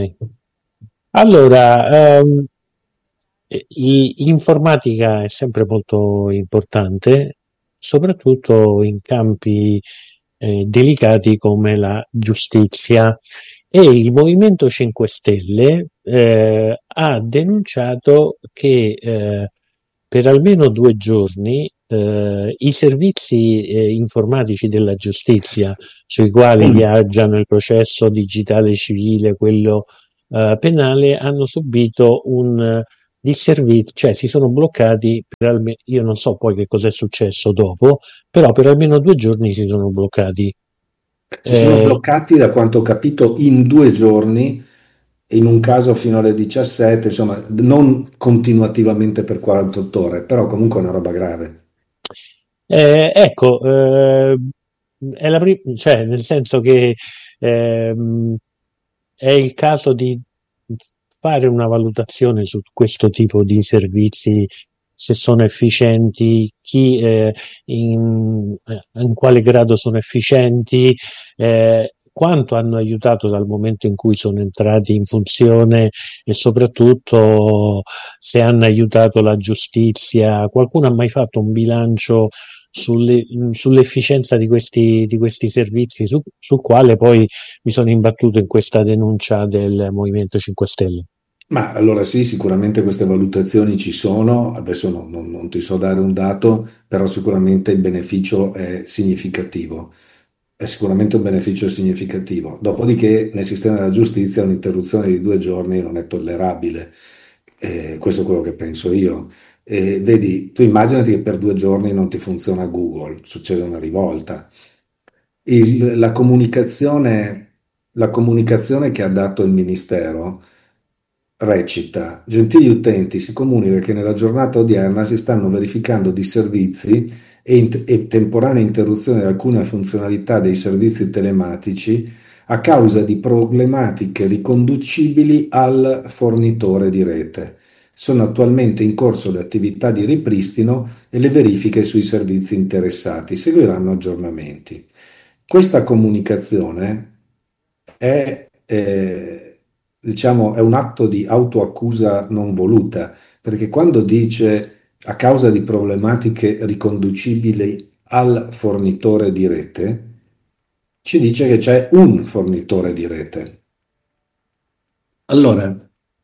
Allora, ehm, E- i- L'informatica è sempre molto importante, soprattutto in campi eh, delicati come la giustizia. E il Movimento cinque Stelle eh, ha denunciato che eh, per almeno due giorni eh, i servizi eh, informatici della giustizia, sui quali Mm. viaggiano il processo digitale civile, quello eh, penale hanno subito un eh, disservizio, cioè si sono bloccati per almeno, io non so poi che cosa è successo dopo, però per almeno due giorni si sono bloccati. Si sono Eh, bloccati, da quanto ho capito, in due giorni, e in un caso fino alle diciassette, insomma, non continuativamente per quarantotto ore, però comunque è una roba grave. Eh, ecco, eh, è la pri- cioè, nel senso che ehm, è il caso di fare una valutazione su questo tipo di servizi, se sono efficienti, chi, eh, in, eh, in quale grado sono efficienti, eh, quanto hanno aiutato dal momento in cui sono entrati in funzione e soprattutto se hanno aiutato la giustizia. Qualcuno ha mai fatto un bilancio sulle- sull'efficienza di questi, di questi servizi, su- sul quale poi mi sono imbattuto in questa denuncia del Movimento cinque Stelle? Ma allora sì, sicuramente queste valutazioni ci sono, adesso non, non- non ti so dare un dato, però sicuramente il beneficio è significativo, è sicuramente un beneficio significativo. Dopodiché nel sistema della giustizia un'interruzione di due giorni non è tollerabile. Eh, questo è quello che penso io. Eh, vedi, tu immaginati che per due giorni non ti funziona Google, succede una rivolta. Il- la comunicazione, la comunicazione che ha dato il Ministero recita: gentili utenti, si comunica che nella giornata odierna si stanno verificando disservizi e, int- e temporanea interruzione di alcune funzionalità dei servizi telematici a causa di problematiche riconducibili al fornitore di rete. Sono attualmente in corso le attività di ripristino e le verifiche sui servizi interessati. Seguiranno aggiornamenti. Questa comunicazione è, eh, diciamo, è un atto di autoaccusa non voluta, perché quando dice a causa di problematiche riconducibili al fornitore di rete, ci dice che c'è un fornitore di rete. Allora,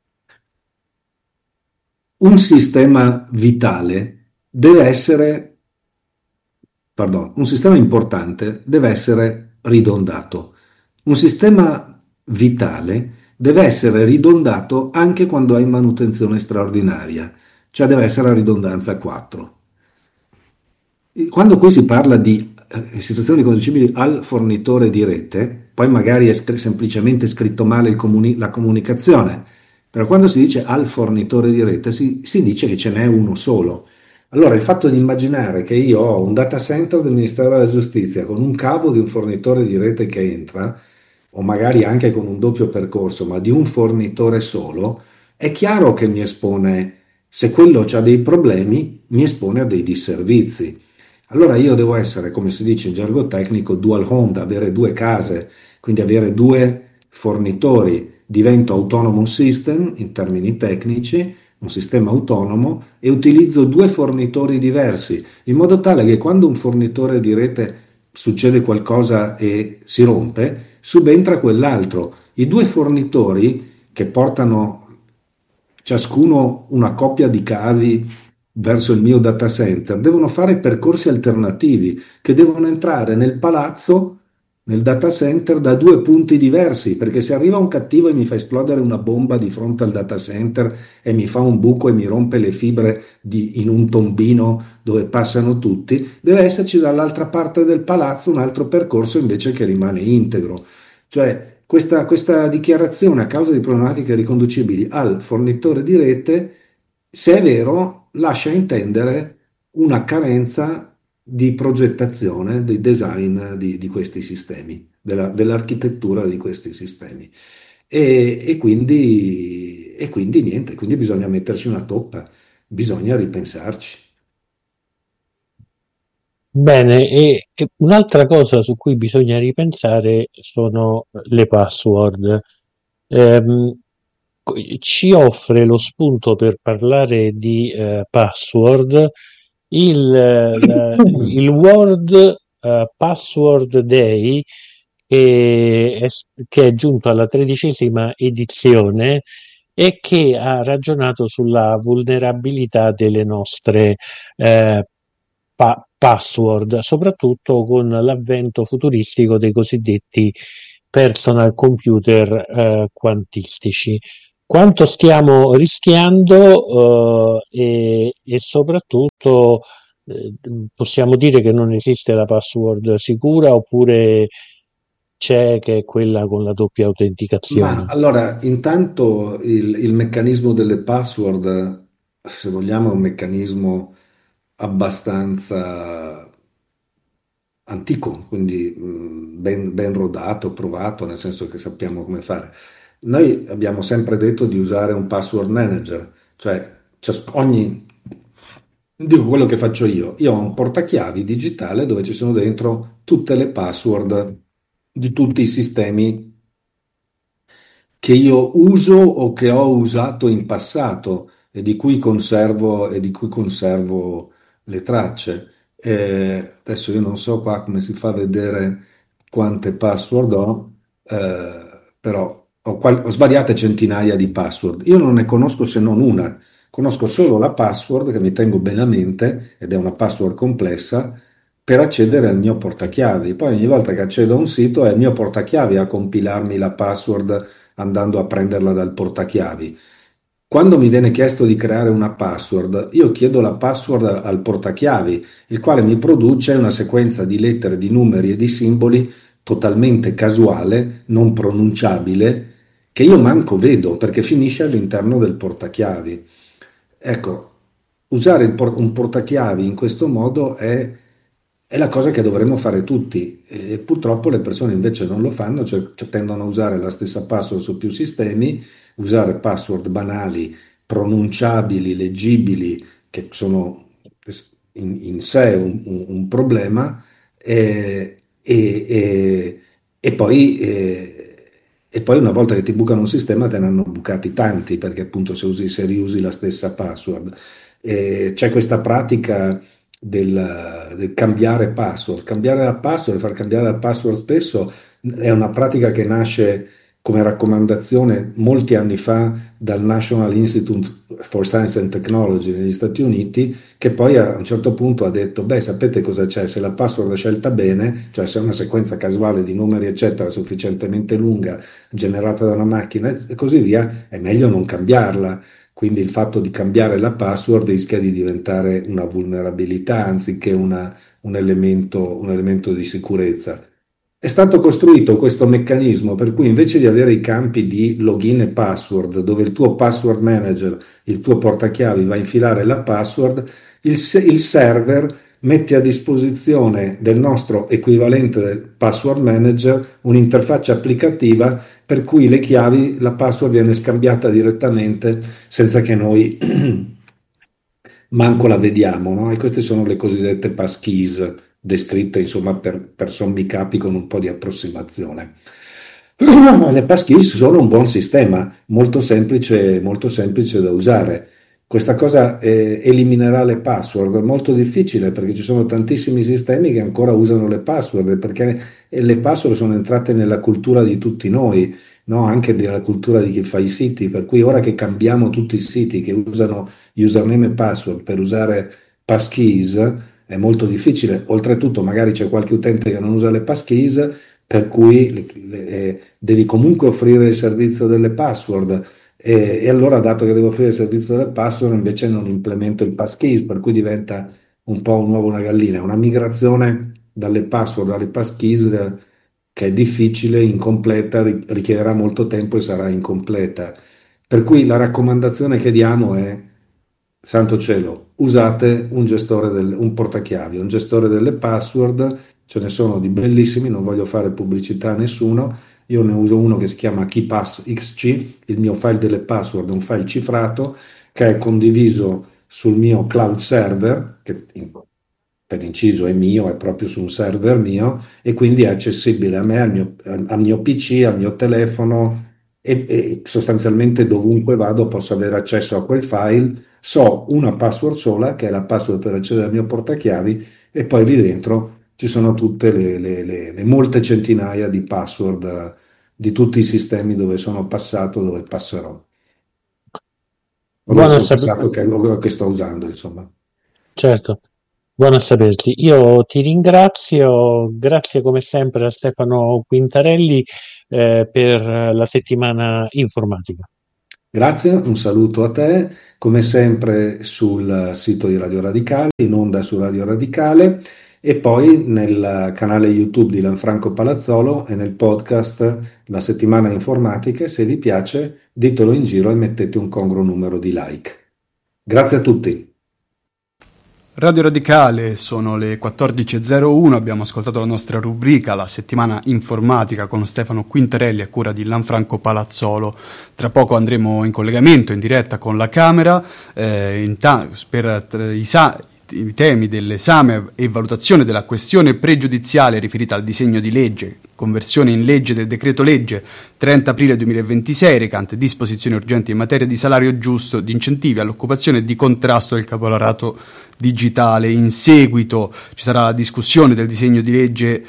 un sistema vitale deve essere, pardon, un sistema importante deve essere ridondato. Un sistema vitale deve essere ridondato anche quando è in manutenzione straordinaria, cioè deve essere a ridondanza quattro. Quando qui si parla di eh, situazioni riconducibili al fornitore di rete, poi magari è scr- semplicemente scritto male il comuni- la comunicazione, però quando si dice al fornitore di rete si, si dice che ce n'è uno solo. Allora, il fatto di immaginare che io ho un data center del Ministero della Giustizia con un cavo di un fornitore di rete che entra, o magari anche con un doppio percorso, ma di un fornitore solo, è chiaro che mi espone, se quello ha dei problemi, mi espone a dei disservizi. Allora io devo essere, come si dice in gergo tecnico, dual home, avere due case, quindi avere due fornitori. Divento autonomous system in termini tecnici, un sistema autonomo, e utilizzo due fornitori diversi, in modo tale che quando un fornitore di rete succede qualcosa e si rompe, subentra quell'altro. I due fornitori che portano ciascuno una coppia di cavi verso il mio data center devono fare percorsi alternativi che devono entrare nel palazzo, nel data center, da due punti diversi, perché se arriva un cattivo e mi fa esplodere una bomba di fronte al data center e mi fa un buco e mi rompe le fibre di- in un tombino dove passano tutti, deve esserci dall'altra parte del palazzo un altro percorso invece che rimane integro. Cioè, questa, questa dichiarazione a causa di problematiche riconducibili al fornitore di rete, se è vero, lascia intendere una carenza di progettazione, di design di, di questi sistemi, della- dell'architettura di questi sistemi. E, e quindi, e quindi niente, quindi bisogna metterci una toppa, bisogna ripensarci. Bene, e, e un'altra cosa su cui bisogna ripensare sono le password. Ehm, co- Ci offre lo spunto per parlare di eh, password il, eh, la- il World eh, Password Day che è, s- che è giunto alla tredicesima edizione e che ha ragionato sulla vulnerabilità delle nostre eh, pa- password, soprattutto con l'avvento futuristico dei cosiddetti personal computer eh, quantistici. Quanto stiamo rischiando eh, e, e soprattutto eh, possiamo dire che non esiste la password sicura oppure c'è che è quella con la doppia Ma autenticazione? allora, intanto il, il meccanismo delle password, se vogliamo, è un meccanismo abbastanza antico, quindi mh, ben, ben rodato, provato, nel senso che sappiamo come fare. Noi abbiamo sempre detto di usare un password manager, cioè cias- ogni, dico quello che faccio io, io ho un portachiavi digitale dove ci sono dentro tutte le password di tutti i sistemi che io uso o che ho usato in passato e di cui conservo, e di cui conservo le tracce. Eh, adesso io non so qua come si fa a vedere quante password ho, eh, però ho, qual- ho svariate centinaia di password. Io non ne conosco se non una, conosco solo la password che mi tengo bene a mente ed è una password complessa per accedere al mio portachiavi. Poi ogni volta che accedo a un sito è il mio portachiavi a compilarmi la password andando a prenderla dal portachiavi. Quando mi viene chiesto di creare una password, io chiedo la password al portachiavi, il quale mi produce una sequenza di lettere, di numeri e di simboli totalmente casuale, non pronunciabile, che io manco vedo perché finisce all'interno del portachiavi. Ecco, usare il por- un portachiavi in questo modo è, è la cosa che dovremmo fare tutti e purtroppo le persone invece non lo fanno, cioè, cioè tendono a usare la stessa password su più sistemi, usare password banali, pronunciabili, leggibili, che sono in, in sé un, un- un problema, eh, e, e- e poi, eh, e poi una volta che ti bucano un sistema te ne hanno bucati tanti, perché appunto se usi, se riusi la stessa password. Eh, c'è questa pratica del, del cambiare password. Cambiare la password, far cambiare la password spesso è una pratica che nasce come raccomandazione molti anni fa dal National Institute for Science and Technology negli Stati Uniti, che poi a un certo punto ha detto, beh, sapete cosa c'è? Se la password è scelta bene, cioè se è una sequenza casuale di numeri, eccetera, sufficientemente lunga, generata da una macchina e così via, è meglio non cambiarla. Quindi il fatto di cambiare la password rischia di diventare una vulnerabilità anziché una- un elemento, un elemento di sicurezza. È stato costruito questo meccanismo per cui invece di avere i campi di login e password, dove il tuo password manager, il tuo portachiavi va a infilare la password, il, se- il server mette a disposizione del nostro equivalente del password manager un'interfaccia applicativa per cui le chiavi, la password viene scambiata direttamente senza che noi manco la vediamo, no? E queste sono le cosiddette passkeys, descritte insomma per, per sommi capi con un po' di approssimazione. Le passkeys sono un buon sistema, molto semplice, molto semplice da usare. Questa cosa eh, eliminerà le password, è molto difficile perché ci sono tantissimi sistemi che ancora usano le password, perché le password sono entrate nella cultura di tutti noi, no? Anche nella cultura di chi fa i siti, per cui ora che cambiamo tutti i siti che usano username e password per usare passkeys è molto difficile. Oltretutto, magari c'è qualche utente che non usa le passkeys, per cui le- le- eh, devi comunque offrire il servizio delle password. E, e allora, dato che devo offrire il servizio delle password, invece non implemento il passkeys, per cui diventa un po' un uovo e una gallina, una migrazione dalle password alle passkeys eh, che è difficile, incompleta, ri- richiederà molto tempo e sarà incompleta. Per cui la raccomandazione che diamo è, santo cielo, usate un gestore del, un portachiavi, un gestore delle password, ce ne sono di bellissimi, non voglio fare pubblicità a nessuno, io ne uso uno che si chiama KeePassXC, il mio file delle password è un file cifrato che è condiviso sul mio cloud server, che in- per inciso è mio, è proprio su un server mio, e quindi è accessibile a me, al mio, al mio P C, al mio telefono e, e sostanzialmente dovunque vado posso avere accesso a quel file. So una password sola, che è la password per accedere al mio portachiavi, e poi lì dentro ci sono tutte le, le- le- le molte centinaia di password eh, di tutti i sistemi dove sono passato, dove passerò, o dove Buono a sono sapere, passato che, o che sto usando, insomma. certo, Buono a sapersi. Io ti ringrazio, grazie come sempre a Stefano Quintarelli eh, per la settimana informatica. Grazie, un saluto a te, come sempre sul sito di Radio Radicale, in onda su Radio Radicale e poi nel canale YouTube di Lanfranco Palazzolo e nel podcast La settimana informatica. Se vi piace, ditelo in giro e mettete un congruo numero di like. Grazie a tutti. Radio Radicale, sono le quattordici e zero uno, abbiamo ascoltato la nostra rubrica La settimana informatica con Stefano Quintarelli a cura di Lanfranco Palazzolo. Tra poco andremo in collegamento, in diretta con la Camera eh, in ta- per tra- i, sa- i temi dell'esame e valutazione della questione pregiudiziale riferita al disegno di legge conversione in legge del decreto legge trenta aprile duemilaventisei recante disposizioni urgenti in materia di salario giusto, di incentivi all'occupazione e di contrasto del capolarato digitale. In seguito ci sarà la discussione del disegno di legge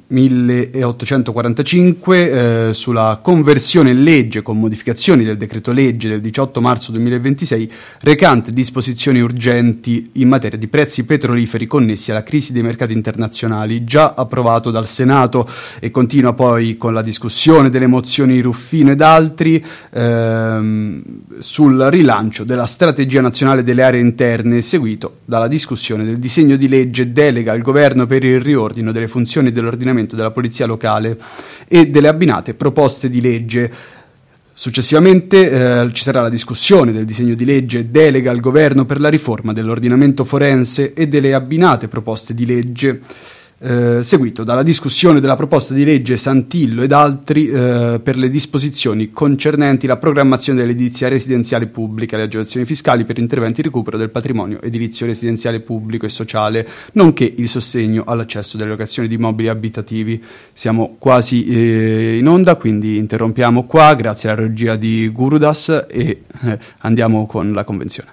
milleottocentoquarantacinque eh, sulla conversione in legge con modificazioni del decreto legge del diciotto marzo duemilaventisei recante disposizioni urgenti in materia di prezzi petroliferi connessi alla crisi dei mercati internazionali, già approvato dal Senato, e continua poi con la discussione delle mozioni Ruffino ed altri ehm, sul rilancio della strategia nazionale delle aree interne, seguito dalla discussione del disegno di legge delega al governo per il riordino delle funzioni dell'ordinamento della polizia locale e delle abbinate proposte di legge. Successivamente eh, ci sarà la discussione del disegno di legge delega al governo per la riforma dell'ordinamento forense e delle abbinate proposte di legge, Eh, seguito dalla discussione della proposta di legge Santillo ed altri eh, per le disposizioni concernenti la programmazione dell'edilizia residenziale pubblica, le agevolazioni fiscali per interventi di recupero del patrimonio edilizio residenziale pubblico e sociale, nonché il sostegno all'accesso delle locazioni di immobili abitativi. Siamo quasi eh, in onda, quindi interrompiamo qua, grazie alla regia di Gurudas, e eh, andiamo con la convenzione.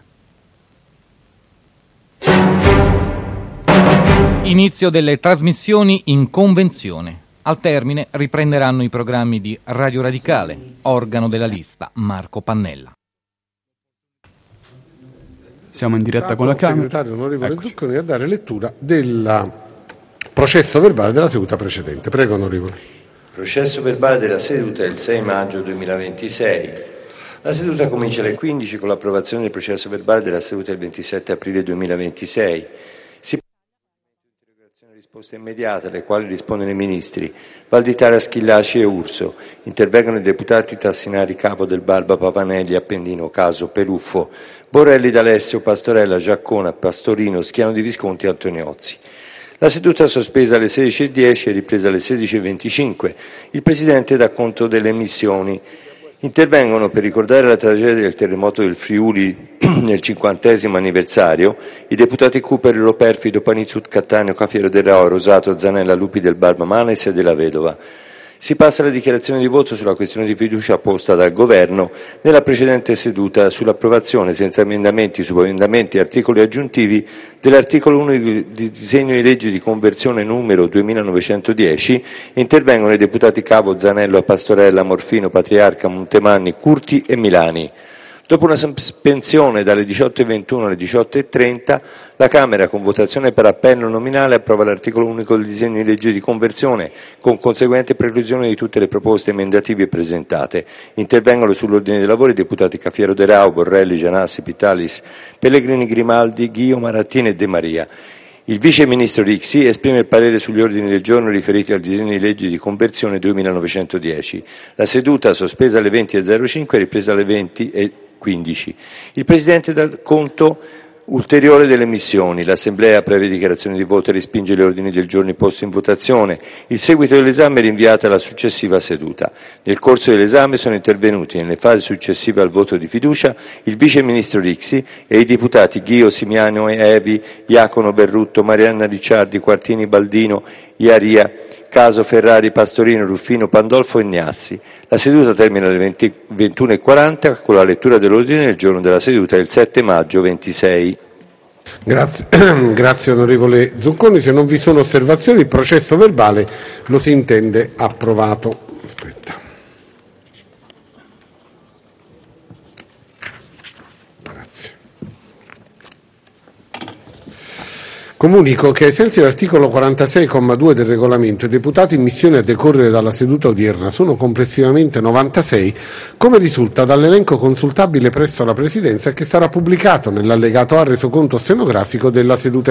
Inizio delle trasmissioni in convenzione. Al termine riprenderanno i programmi di Radio Radicale, organo della lista Marco Pannella. Siamo in diretta con la Camera. Segretario onorevole Zucconi a dare lettura del processo verbale della seduta precedente. Prego, onorevole. Processo verbale della seduta del sei maggio duemilaventisei. La seduta comincia alle quindici con l'approvazione del processo verbale della seduta del ventisette aprile duemilaventisei. Si risposte immediate alle quali rispondono i ministri Valditara, Schillaci e Urso. Intervengono i deputati Tassinari, Capo del Barba, Pavanelli, Appendino, Caso, Peruffo, Borelli, D'Alessio, Pastorella, Giaccona, Pastorino, Schiano di Visconti e Antoniozzi. La seduta sospesa alle sedici e dieci e ripresa alle sedici e venticinque. Il Presidente dà conto delle missioni. Intervengono per ricordare la tragedia del terremoto del Friuli nel cinquantesimo anniversario i deputati Cooper, Lo Perfido, Panizzut, Cattaneo, Cafiero del Rao, Rosato, Zanella, Lupi del Barba, Manes e della Vedova. Si passa alla dichiarazione di voto sulla questione di fiducia posta dal Governo nella precedente seduta sull'approvazione senza emendamenti, subemendamenti e articoli aggiuntivi dell'articolo uno di disegno di legge di conversione numero duemilanovecentodieci. Intervengono i deputati Cavo, Zanello, Pastorella, Morfino, Patriarca, Montemanni, Curti e Milani. Dopo una sospensione dalle diciotto e ventuno alle diciotto e trenta, la Camera, con votazione per appello nominale, approva l'articolo unico del disegno di legge di conversione, con conseguente preclusione di tutte le proposte emendative presentate. Intervengono sull'ordine dei lavori i deputati Cafiero De Rao, Borrelli, Gianassi, Pitalis, Pellegrini, Grimaldi, Ghio, Marattini e De Maria. Il Vice Ministro Rixi esprime il parere sugli ordini del giorno riferiti al disegno di legge di conversione duemilanovecentodieci. La seduta, sospesa alle venti e zero cinque, è ripresa alle venti e quindici. Il Presidente dà conto ulteriore delle missioni. L'Assemblea, previa dichiarazione di voto, respinge gli ordini del giorno posti in votazione. Il seguito dell'esame è rinviato alla successiva seduta. Nel corso dell'esame sono intervenuti, nelle fasi successive al voto di fiducia, il Vice Ministro Rixi e i deputati Ghio, Simiano e Evi, Iacono, Berrutto, Marianna Ricciardi, Quartini, Baldino, Iaria, Caso, Ferrari, Pastorino, Ruffino, Pandolfo e Gnassi. La seduta termina alle ventuno e quaranta con la lettura dell'ordine del giorno della seduta del sette maggio ventisei. Grazie, grazie onorevole Zucconi. Se non vi sono osservazioni, il processo verbale lo si intende approvato. Aspetta. Comunico che ai sensi dell'articolo quarantasei comma due del regolamento i deputati in missione a decorrere dalla seduta odierna sono complessivamente novantasei, come risulta dall'elenco consultabile presso la Presidenza che sarà pubblicato nell'allegato A resoconto stenografico della seduta